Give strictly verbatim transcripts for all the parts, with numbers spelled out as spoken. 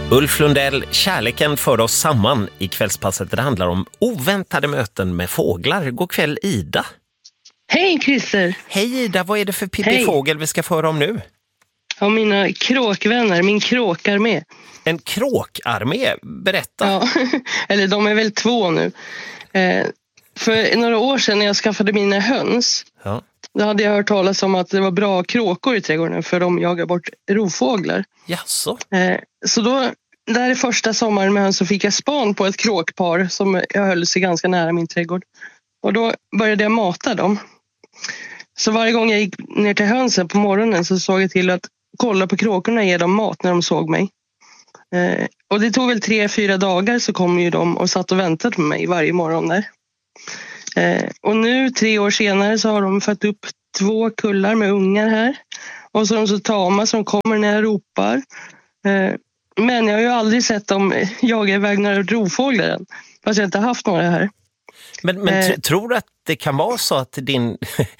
Ulf Lundell, kärleken för oss samman i kvällspasset. Det handlar om oväntade möten med fåglar. God kväll, Ida. Hej Christer. Hej Ida, vad är det för pippifågel vi ska föra om nu? Ja, mina kråkvänner, min kråkarmé. En kråkarmé? Berätta. Ja, eller de är väl två nu. Eh, för några år sedan när jag skaffade mina höns, Ja. då hade jag hört talas om att det var bra kråkor i trädgården för de jagar bort rovfåglar. Jaså? Eh, så då, där är första sommaren med höns, så fick jag span på ett kråkpar som jag höll sig ganska nära min trädgård. Och då började jag mata dem. Så varje gång jag gick ner till hönsen på morgonen så såg jag till att kolla på kråkorna och ge dem mat när de såg mig. Eh, och det tog väl tre, fyra dagar så kom ju de och satt och väntade på mig varje morgon där. Eh, och nu, tre år senare, så har de fått upp två kullar med ungar här. Och så är de så tama så de kommer när jag ropar. Eh, men jag har ju aldrig sett dem jaga iväg några rovfåglar än. Fast jag inte haft några här. Men, men Eh. tr- tror du att det kan vara så att din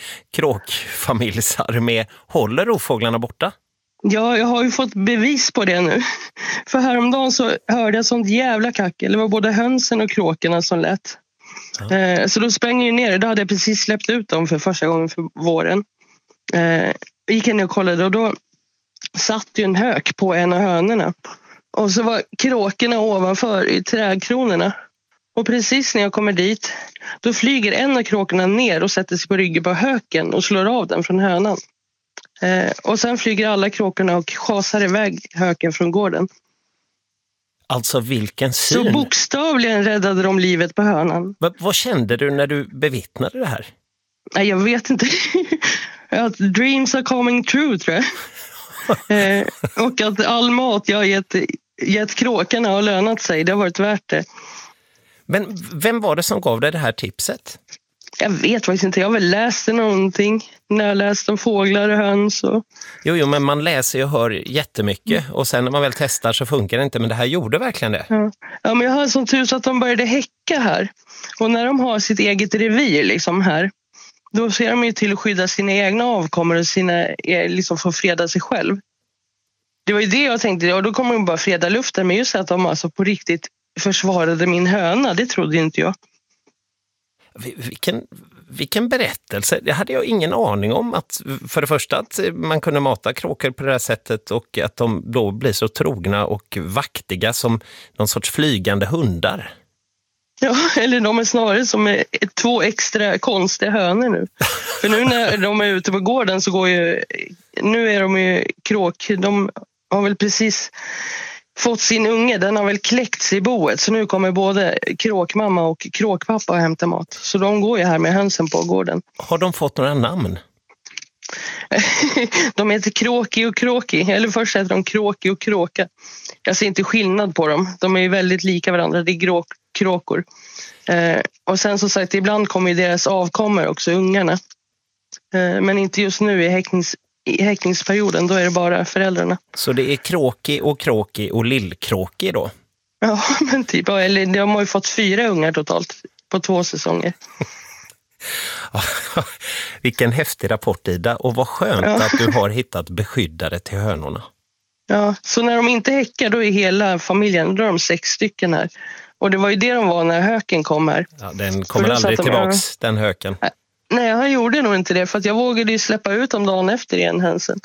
kråkfamiljsarmé håller rovfåglarna borta? Ja, jag har ju fått bevis på det nu. För häromdagen så hörde jag sånt jävla kackel. Det var både hönsen och kråkorna som lät. Ja. Eh, så då sprang jag ner. Då hade jag precis släppt ut dem för första gången för våren. Eh, gick jag ner och kollade och då satt ju en hök på en av hönorna. Och så var kråkorna ovanför i trädkronorna. Och precis när jag kommer dit, då flyger en av kråkorna ner och sätter sig på ryggen på höken och slår av den från hönan. Eh, och sen flyger alla kråkorna och schasar iväg höken från gården. Alltså vilken syn. Så bokstavligen räddade de livet på hönan. Va- vad kände du när du bevittnade det här? Nej, jag vet inte. Att dreams are coming true, tror jag. eh, och att all mat jag har gett, gett kråkorna har lönat sig. Det har varit värt det. Men vem var det som gav dig det här tipset? Jag vet faktiskt inte. Jag har väl läst någonting. När jag läst om fåglar och höns. Och... Jo, jo, men man läser och hör jättemycket. Och sen när man väl testar så funkar det inte. Men det här gjorde verkligen det. Ja, ja, men jag har som tur så att de började häcka här. Och när de har sitt eget revir liksom här, då ser de ju till att skydda sina egna avkommor och sina, liksom få freda sig själv. Det var ju det jag tänkte. Och då kommer de bara freda luften. Men just att de alltså på riktigt försvarade min höna, det trodde inte jag. Vilken, vilken berättelse. Det hade jag ingen aning om. Att, för det första att man kunde mata kråkor på det här sättet och att de då blir så trogna och vaktiga som någon sorts flygande hundar. Ja, eller de är snarare som är två extra konstiga hönor nu. För nu när de är ute på gården så går ju... Nu är de ju kråk. De har väl precis fått sin unge. Den har väl kläckts i boet. Så nu kommer både kråkmamma och kråkpappa och hämta mat. Så de går ju här med hönsen på gården. Har de fått några namn? De heter Kråki och Kråki. Eller först heter de Kråki och Kråka. Jag ser inte skillnad på dem. De är ju väldigt lika varandra. Det är grå kråkor. Eh, och sen så sagt, ibland kommer ju deras avkommor också, ungarna. Eh, men inte just nu i, häcknings, i häckningsperioden. Då är det bara föräldrarna. Så det är Kråki och Kråki och Lillkråki då? Ja, men typ. Eller de har ju fått fyra ungar totalt på två säsonger. Vilken häftig rapport, Ida. Och vad skönt Ja. att du har hittat beskyddare till hönorna. Ja, så när de inte häckar då är hela familjen, då är de sex stycken här. Och det var ju det de var när höken kom här. Ja, den kommer då aldrig satt de- tillbaks, den höken. Nej, han gjorde nog inte det för att jag vågade ju släppa ut dem dagen efter igen, hönsen.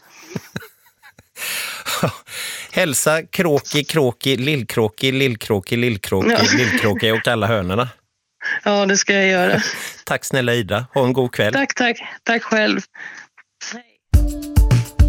Hälsa Kråki, Kråki, Lillkråki, Lillkråki, Lillkråki, Ja. Lillkråki och alla hönorna. Ja, det ska jag göra. Tack snälla Ida, ha en god kväll. Tack, tack. Tack själv. Hej.